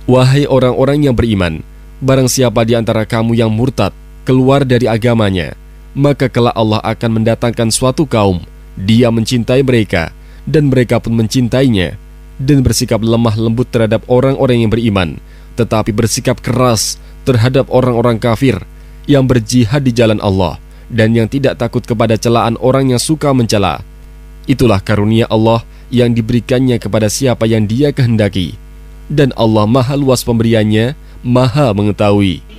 Wahai orang-orang yang beriman, barang siapa di antara kamu yang murtad, keluar dari agamanya, maka kelak Allah akan mendatangkan suatu kaum, Dia mencintai mereka, dan mereka pun mencintainya, dan bersikap lemah lembut terhadap orang-orang yang beriman, tetapi bersikap keras terhadap orang-orang kafir yang berjihad di jalan Allah, dan yang tidak takut kepada celaan orang yang suka mencela. Itulah karunia Allah yang diberikannya kepada siapa yang Dia kehendaki. Dan Allah maha luas pemberiannya, maha mengetahui.